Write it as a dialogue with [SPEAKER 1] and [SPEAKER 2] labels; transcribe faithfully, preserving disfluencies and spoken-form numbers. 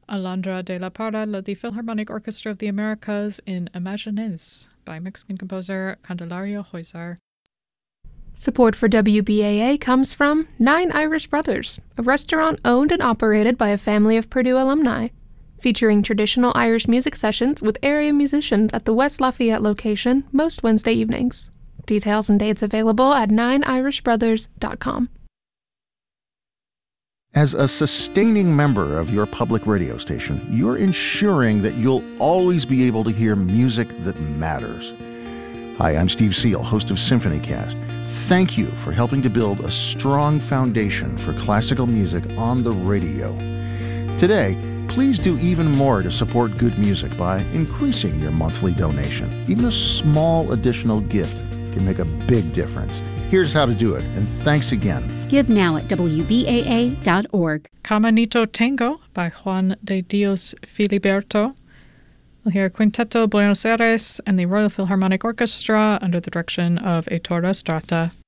[SPEAKER 1] Alondra de la Parra led the Philharmonic Orchestra of the Americas in Imagines by Mexican composer Candelario Huizar.
[SPEAKER 2] Support for W B A A comes from Nine Irish Brothers, a restaurant owned and operated by a family of Purdue alumni, featuring traditional Irish music sessions with area musicians at the West Lafayette location most Wednesday evenings. Details and dates available at nine irish brothers dot com.
[SPEAKER 3] As a sustaining member of your public radio station, you're ensuring that you'll always be able to hear music that matters. Hi, I'm Steve Seal, host of SymphonyCast. Thank you for helping to build a strong foundation for classical music on the radio. Today, please do even more to support good music by increasing your monthly donation. Even a small additional gift can make a big difference. Here's how to do it, and thanks again.
[SPEAKER 4] Give now at W B A A dot org.
[SPEAKER 1] Caminito Tango by Juan de Dios Filiberto. We'll hear Quinteto Buenos Aires and the Royal Philharmonic Orchestra under the direction of Ettore Strata.